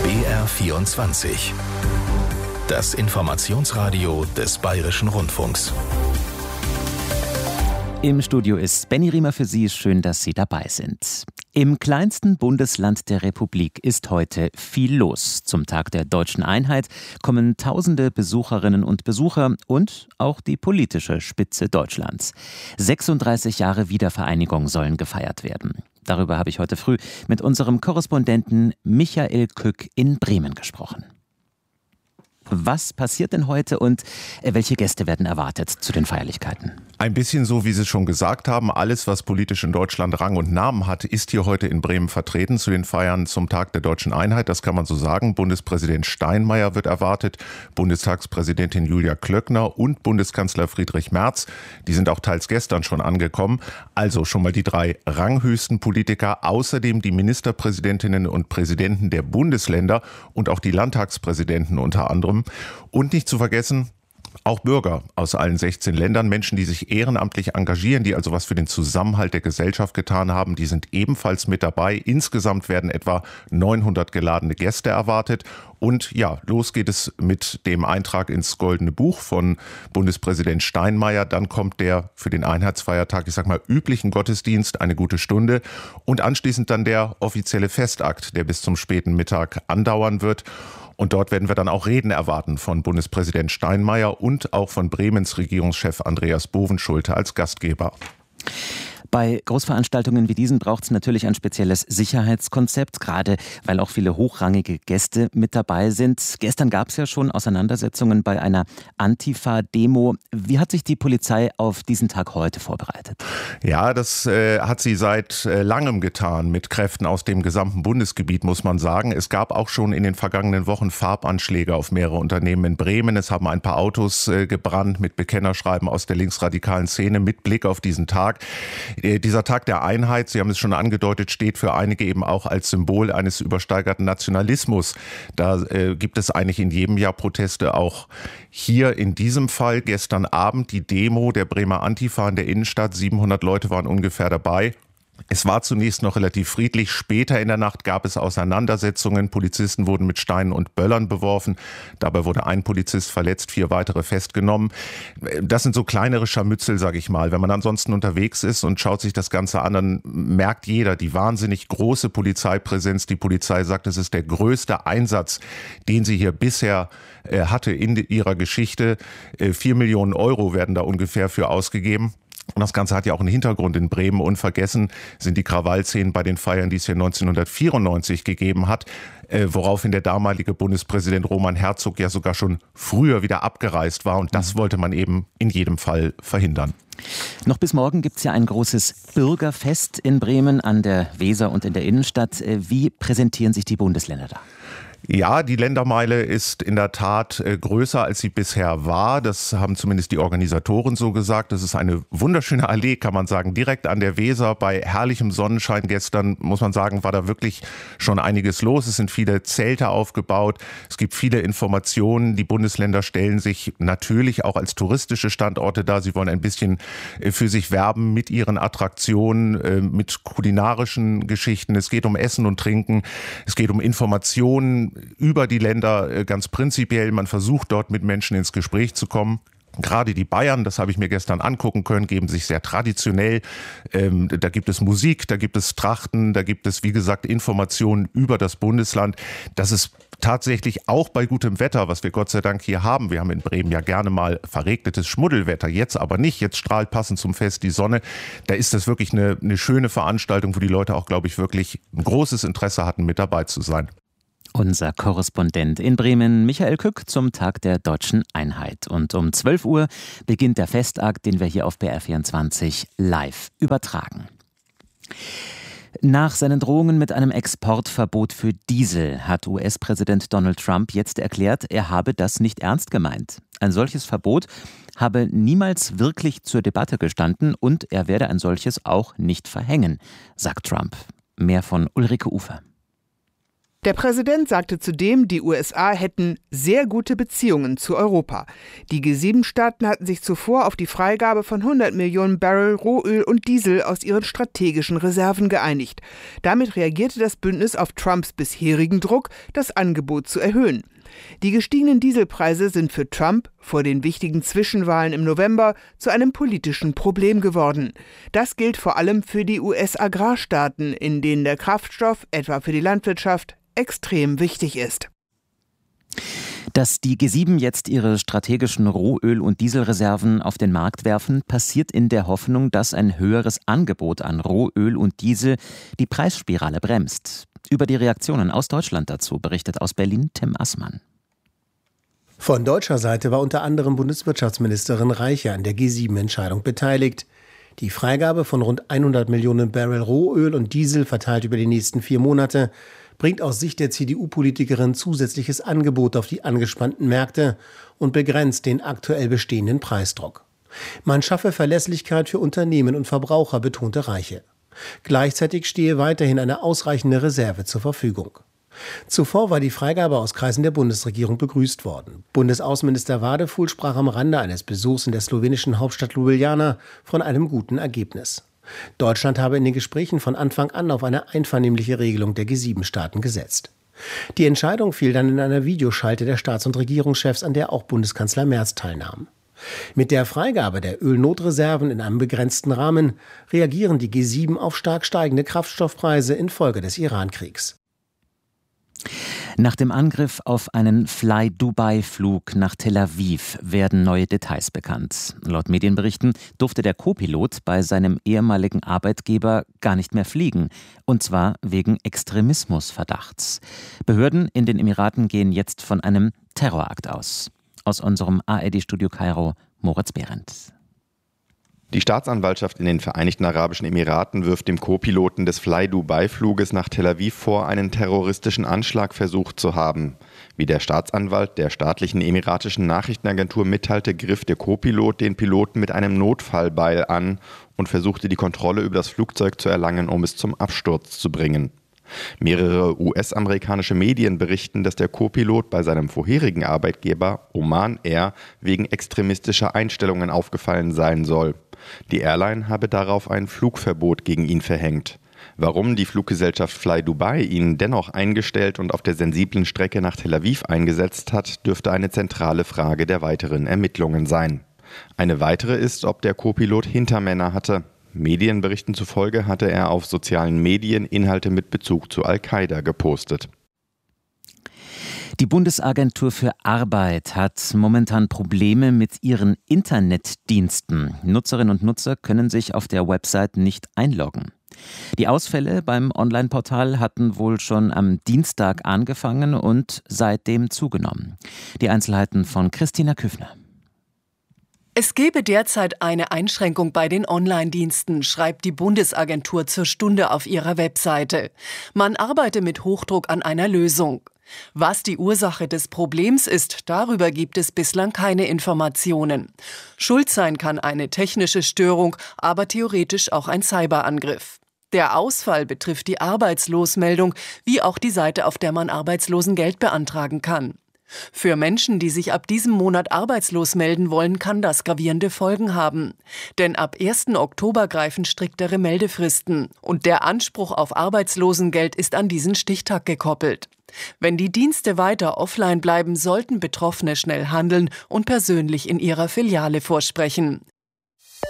BR24. Das Informationsradio des Bayerischen Rundfunks. Im Studio ist Benny Riemer für Sie. Schön, dass Sie dabei sind. Im kleinsten Bundesland der Republik ist heute viel los. Zum Tag der Deutschen Einheit kommen tausende Besucherinnen und Besucher und auch die politische Spitze Deutschlands. 36 Jahre Wiedervereinigung sollen gefeiert werden. Darüber habe ich heute früh mit unserem Korrespondenten Michael Kück in Bremen gesprochen. Was passiert denn heute und welche Gäste werden erwartet zu den Feierlichkeiten? Ein bisschen so, wie Sie schon gesagt haben, alles, was politisch in Deutschland Rang und Namen hat, ist hier heute in Bremen vertreten zu den Feiern zum Tag der Deutschen Einheit. Das kann man so sagen. Bundespräsident Steinmeier wird erwartet, Bundestagspräsidentin Julia Klöckner und Bundeskanzler Friedrich Merz. Die sind auch teils gestern schon angekommen. Also schon mal die 3 ranghöchsten Politiker, außerdem die Ministerpräsidentinnen und Präsidenten der Bundesländer und auch die Landtagspräsidenten unter anderem. Und nicht zu vergessen, auch Bürger aus allen 16 Ländern, Menschen, die sich ehrenamtlich engagieren, die also was für den Zusammenhalt der Gesellschaft getan haben, die sind ebenfalls mit dabei. Insgesamt werden etwa 900 geladene Gäste erwartet. Und ja, los geht es mit dem Eintrag ins Goldene Buch von Bundespräsident Steinmeier. Dann kommt der für den Einheitsfeiertag, üblichen Gottesdienst, eine gute Stunde. Und anschließend dann der offizielle Festakt, der bis zum späten Mittag andauern wird. Und dort werden wir dann auch Reden erwarten von Bundespräsident Steinmeier und auch von Bremens Regierungschef Andreas Bovenschulte als Gastgeber. Bei Großveranstaltungen wie diesen braucht es natürlich ein spezielles Sicherheitskonzept, gerade weil auch viele hochrangige Gäste mit dabei sind. Gestern gab es ja schon Auseinandersetzungen bei einer Antifa-Demo. Wie hat sich die Polizei auf diesen Tag heute vorbereitet? Ja, das hat sie seit langem getan mit Kräften aus dem gesamten Bundesgebiet, muss man sagen. Es gab auch schon in den vergangenen Wochen Farbanschläge auf mehrere Unternehmen in Bremen. Es haben ein paar Autos gebrannt mit Bekennerschreiben aus der linksradikalen Szene mit Blick auf diesen Tag. Dieser Tag der Einheit, Sie haben es schon angedeutet, steht für einige eben auch als Symbol eines übersteigerten Nationalismus. Da gibt es eigentlich in jedem Jahr Proteste, auch hier in diesem Fall. Gestern Abend die Demo der Bremer Antifa in der Innenstadt, 700 Leute waren ungefähr dabei. Es war zunächst noch relativ friedlich. Später in der Nacht gab es Auseinandersetzungen. Polizisten wurden mit Steinen und Böllern beworfen. Dabei wurde ein Polizist verletzt, 4 weitere festgenommen. Das sind so kleinere Scharmützel, sage ich mal. Wenn man ansonsten unterwegs ist und schaut sich das Ganze an, dann merkt jeder die wahnsinnig große Polizeipräsenz. Die Polizei sagt, es ist der größte Einsatz, den sie hier bisher hatte in ihrer Geschichte. 4 Millionen Euro werden da ungefähr für ausgegeben. Und das Ganze hat ja auch einen Hintergrund in Bremen. Unvergessen sind die Krawallszenen bei den Feiern, die es hier 1994 gegeben hat, woraufhin der damalige Bundespräsident Roman Herzog ja sogar schon früher wieder abgereist war. Und das wollte man eben in jedem Fall verhindern. Noch bis morgen gibt es ja ein großes Bürgerfest in Bremen an der Weser und in der Innenstadt. Wie präsentieren sich die Bundesländer da? Ja, die Ländermeile ist in der Tat größer, als sie bisher war. Das haben zumindest die Organisatoren so gesagt. Das ist eine wunderschöne Allee, kann man sagen, direkt an der Weser. Bei herrlichem Sonnenschein gestern, muss man sagen, war da wirklich schon einiges los. Es sind viele Zelte aufgebaut. Es gibt viele Informationen. Die Bundesländer stellen sich natürlich auch als touristische Standorte dar. Sie wollen ein bisschen für sich werben mit ihren Attraktionen, mit kulinarischen Geschichten. Es geht um Essen und Trinken. Es geht um Informationen über die Länder ganz prinzipiell. Man versucht dort mit Menschen ins Gespräch zu kommen. Gerade die Bayern, das habe ich mir gestern angucken können, geben sich sehr traditionell. Da gibt es Musik, da gibt es Trachten, da gibt es, wie gesagt, Informationen über das Bundesland. Das ist tatsächlich auch bei gutem Wetter, was wir Gott sei Dank hier haben. Wir haben in Bremen ja gerne mal verregnetes Schmuddelwetter, jetzt aber nicht. Jetzt strahlt passend zum Fest die Sonne. Da ist das wirklich eine schöne Veranstaltung, wo die Leute auch, glaube ich, wirklich ein großes Interesse hatten, mit dabei zu sein. Unser Korrespondent in Bremen, Michael Kück, zum Tag der Deutschen Einheit. Und um 12 Uhr beginnt der Festakt, den wir hier auf BR24 live übertragen. Nach seinen Drohungen mit einem Exportverbot für Diesel hat US-Präsident Donald Trump jetzt erklärt, er habe das nicht ernst gemeint. Ein solches Verbot habe niemals wirklich zur Debatte gestanden und er werde ein solches auch nicht verhängen, sagt Trump. Mehr von Ulrike Ufer. Der Präsident sagte zudem, die USA hätten sehr gute Beziehungen zu Europa. Die G7-Staaten hatten sich zuvor auf die Freigabe von 100 Millionen Barrel Rohöl und Diesel aus ihren strategischen Reserven geeinigt. Damit reagierte das Bündnis auf Trumps bisherigen Druck, das Angebot zu erhöhen. Die gestiegenen Dieselpreise sind für Trump vor den wichtigen Zwischenwahlen im November zu einem politischen Problem geworden. Das gilt vor allem für die US-Agrarstaaten, in denen der Kraftstoff, etwa für die Landwirtschaft, extrem wichtig ist. Dass die G7 jetzt ihre strategischen Rohöl- und Dieselreserven auf den Markt werfen, passiert in der Hoffnung, dass ein höheres Angebot an Rohöl und Diesel die Preisspirale bremst. Über die Reaktionen aus Deutschland dazu berichtet aus Berlin Tim Assmann. Von deutscher Seite war unter anderem Bundeswirtschaftsministerin Reiche an der G7-Entscheidung beteiligt. Die Freigabe von rund 100 Millionen Barrel Rohöl und Diesel verteilt über die nächsten 4 Monate bringt aus Sicht der CDU-Politikerin zusätzliches Angebot auf die angespannten Märkte und begrenzt den aktuell bestehenden Preisdruck. Man schaffe Verlässlichkeit für Unternehmen und Verbraucher, betonte Reiche. Gleichzeitig stehe weiterhin eine ausreichende Reserve zur Verfügung. Zuvor war die Freigabe aus Kreisen der Bundesregierung begrüßt worden. Bundesaußenminister Wadefuhl sprach am Rande eines Besuchs in der slowenischen Hauptstadt Ljubljana von einem guten Ergebnis. Deutschland habe in den Gesprächen von Anfang an auf eine einvernehmliche Regelung der G7-Staaten gesetzt. Die Entscheidung fiel dann in einer Videoschalte der Staats- und Regierungschefs, an der auch Bundeskanzler Merz teilnahm. Mit der Freigabe der Ölnotreserven in einem begrenzten Rahmen reagieren die G7 auf stark steigende Kraftstoffpreise infolge des Iran-Kriegs. Nach dem Angriff auf einen Fly-Dubai-Flug nach Tel Aviv werden neue Details bekannt. Laut Medienberichten durfte der Co-Pilot bei seinem ehemaligen Arbeitgeber gar nicht mehr fliegen. Und zwar wegen Extremismusverdachts. Behörden in den Emiraten gehen jetzt von einem Terrorakt aus. Aus unserem ARD-Studio Kairo, Moritz Behrendt. Die Staatsanwaltschaft in den Vereinigten Arabischen Emiraten wirft dem Co-Piloten des Fly-Dubai-Fluges nach Tel Aviv vor, einen terroristischen Anschlag versucht zu haben. Wie der Staatsanwalt der staatlichen emiratischen Nachrichtenagentur mitteilte, griff der Co-Pilot den Piloten mit einem Notfallbeil an und versuchte, die Kontrolle über das Flugzeug zu erlangen, um es zum Absturz zu bringen. Mehrere US-amerikanische Medien berichten, dass der Co-Pilot bei seinem vorherigen Arbeitgeber Oman Air wegen extremistischer Einstellungen aufgefallen sein soll. Die Airline habe darauf ein Flugverbot gegen ihn verhängt. Warum die Fluggesellschaft Fly Dubai ihn dennoch eingestellt und auf der sensiblen Strecke nach Tel Aviv eingesetzt hat, dürfte eine zentrale Frage der weiteren Ermittlungen sein. Eine weitere ist, ob der Co-Pilot Hintermänner hatte. Medienberichten zufolge hatte er auf sozialen Medien Inhalte mit Bezug zu Al-Qaida gepostet. Die Bundesagentur für Arbeit hat momentan Probleme mit ihren Internetdiensten. Nutzerinnen und Nutzer können sich auf der Website nicht einloggen. Die Ausfälle beim Online-Portal hatten wohl schon am Dienstag angefangen und seitdem zugenommen. Die Einzelheiten von Christina Küffner. Es gebe derzeit eine Einschränkung bei den Online-Diensten, schreibt die Bundesagentur zur Stunde auf ihrer Webseite. Man arbeite mit Hochdruck an einer Lösung. Was die Ursache des Problems ist, darüber gibt es bislang keine Informationen. Schuld sein kann eine technische Störung, aber theoretisch auch ein Cyberangriff. Der Ausfall betrifft die Arbeitslosmeldung, wie auch die Seite, auf der man Arbeitslosengeld beantragen kann. Für Menschen, die sich ab diesem Monat arbeitslos melden wollen, kann das gravierende Folgen haben. Denn ab 1. Oktober greifen striktere Meldefristen und der Anspruch auf Arbeitslosengeld ist an diesen Stichtag gekoppelt. Wenn die Dienste weiter offline bleiben, sollten Betroffene schnell handeln und persönlich in ihrer Filiale vorsprechen.